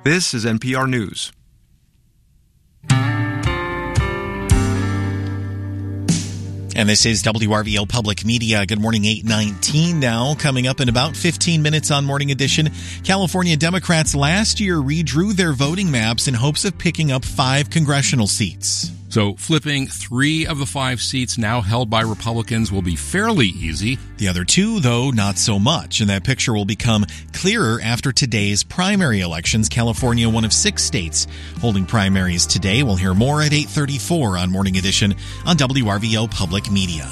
This is NPR News. And this is WRVO Public Media. Good morning, 8:19 now. Coming up in about 15 minutes on Morning Edition, California Democrats last year redrew their voting maps in hopes of picking up 5 congressional seats. So flipping 3 of the 5 seats now held by Republicans will be fairly easy. The other 2, though, not so much. And that picture will become clearer after today's primary elections. California, one of 6 states holding primaries today. We'll hear more at 8:34 on Morning Edition on WRVO Public Media.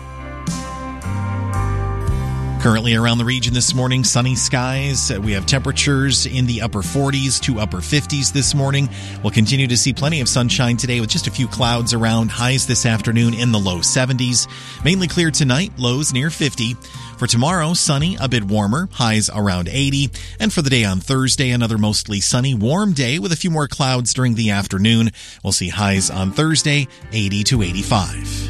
Currently around the region this morning, sunny skies. We have temperatures in the upper 40s to upper 50s this morning. We'll continue to see plenty of sunshine today with just a few clouds around. Highs this afternoon in the low 70s. Mainly clear tonight, lows near 50. For tomorrow, sunny, a bit warmer, highs around 80. And for the day on Thursday, another mostly sunny, warm day with a few more clouds during the afternoon. We'll see highs on Thursday, 80 to 85.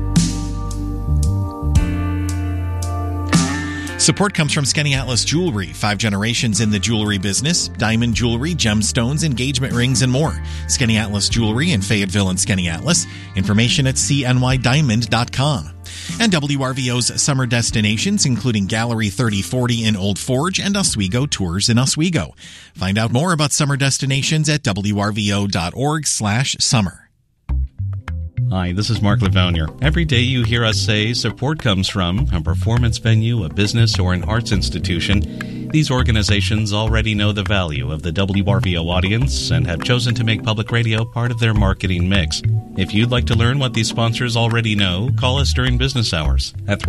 Support comes from Skaneateles Jewelry, 5 generations in the jewelry business, diamond jewelry, gemstones, engagement rings, and more. Skaneateles Jewelry in Fayetteville and Skaneateles. Information at cnydiamond.com. And WRVO's summer destinations, including Gallery 3040 in Old Forge and Oswego Tours in Oswego. Find out more about summer destinations at wrvo.org/summer. Hi, this is Mark Livounier. Every day you hear us say support comes from a performance venue, a business, or an arts institution. These organizations already know the value of the WRVO audience and have chosen to make public radio part of their marketing mix. If you'd like to learn what these sponsors already know, call us during business hours at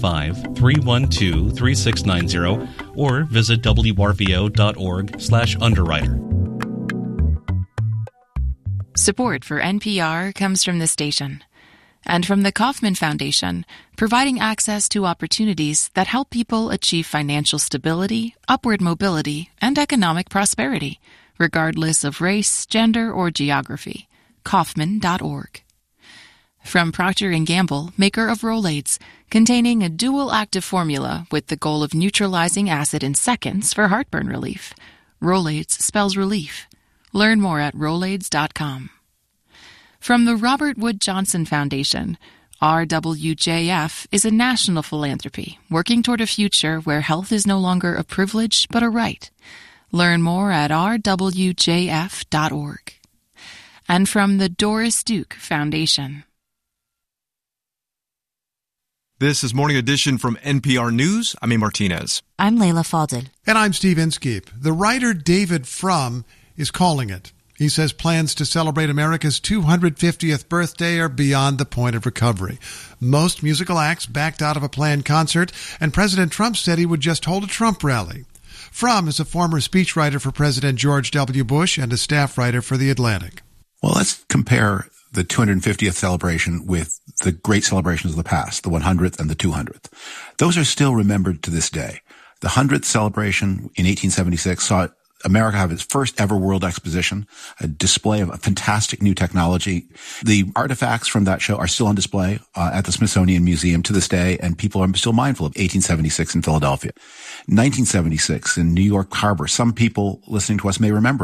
315-312-3690 or visit wrvo.org/underwriter. Support for NPR comes from the station and from the Kauffman Foundation, providing access to opportunities that help people achieve financial stability, upward mobility, and economic prosperity, regardless of race, gender, or geography. Kauffman.org. From Procter & Gamble, maker of Rolaids, containing a dual active formula with the goal of neutralizing acid in seconds for heartburn relief. Rolaids spells relief. Learn more at Rolaids.com. From the Robert Wood Johnson Foundation, RWJF is a national philanthropy working toward a future where health is no longer a privilege but a right. Learn more at rwjf.org. And from the Doris Duke Foundation. This is Morning Edition from NPR News. I'm A. Martinez. I'm Layla Faldel. And I'm Steve Inskeep. The writer David Frum is calling it. He says plans to celebrate America's 250th birthday are beyond the point of recovery. Most musical acts backed out of a planned concert, and President Trump said he would just hold a Trump rally. Frum is a former speechwriter for President George W. Bush and a staff writer for The Atlantic. Well, let's compare the 250th celebration with the great celebrations of the past, the 100th and the 200th. Those are still remembered to this day. The 100th celebration in 1876 saw America have its first ever World Exposition, a display of a fantastic new technology. The artifacts from that show are still on display at the Smithsonian Museum to this day, and people are still mindful of 1876 in Philadelphia. 1976 in New York Harbor. Some people listening to us may remember